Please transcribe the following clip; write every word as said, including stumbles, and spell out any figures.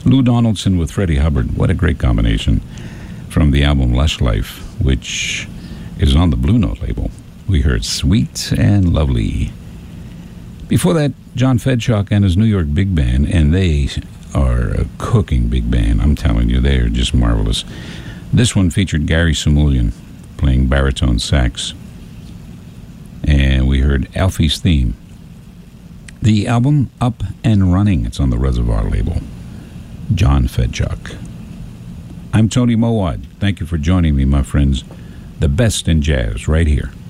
Lou Donaldson with Freddie Hubbard. What a great combination from the album Lush Life, which is on the Blue Note label. We heard Sweet and Lovely. Before that, John Fedchock and his New York Big Band, and they are a cooking big band. I'm telling you, they are just marvelous. This one featured Gary Simulian playing baritone sax. And we heard Alfie's Theme. The album Up and Running, it's on the Reservoir label. John Fedchock. I'm Tony Mowat. Thank you for joining me, my friends. The best in jazz right here